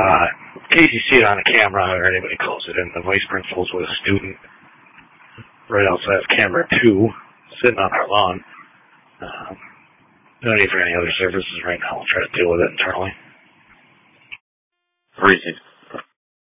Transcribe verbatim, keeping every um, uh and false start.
Uh, in case you see it on the camera or anybody calls it in, the vice principal's with a student right outside of camera two, sitting on our lawn. Um, no need for any other services right now. We'll try to deal with it internally. Appreciate it.